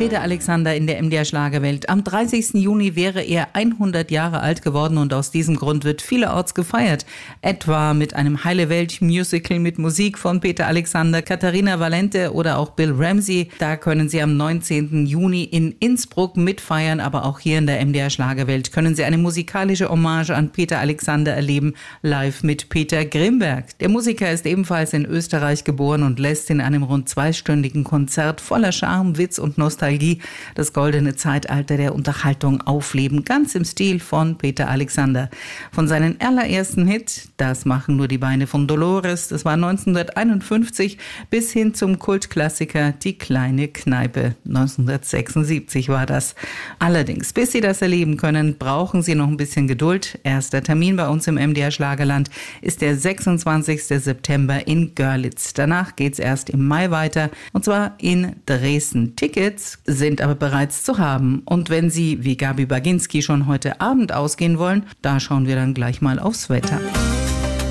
Peter Alexander in der MDR Schlagerwelt. Am 30. Juni wäre er 100 Jahre alt geworden und aus diesem Grund wird vielerorts gefeiert. Etwa mit einem Heile Welt Musical mit Musik von Peter Alexander, Katharina Valente oder auch Bill Ramsey. Da können Sie am 19. Juni in Innsbruck mitfeiern, aber auch hier in der MDR Schlagerwelt können Sie eine musikalische Hommage an Peter Alexander erleben, live mit Peter Grimberg. Der Musiker ist ebenfalls in Österreich geboren und lässt in einem rund zweistündigen Konzert voller Charme, Witz und Nostalgie das goldene Zeitalter der Unterhaltung aufleben, ganz im Stil von Peter Alexander. Von seinen allerersten Hit, Das machen nur die Beine von Dolores, das war 1951, bis hin zum Kultklassiker Die kleine Kneipe, 1976 war das. Allerdings, bis Sie das erleben können, brauchen Sie noch ein bisschen Geduld. Erster Termin bei uns im MDR Schlagerland ist der 26. September in Görlitz. Danach geht's erst im Mai weiter, und zwar in Dresden. Tickets sind aber bereits zu haben. Und wenn Sie, wie Gabi Baginski, schon heute Abend ausgehen wollen, da schauen wir dann gleich mal aufs Wetter.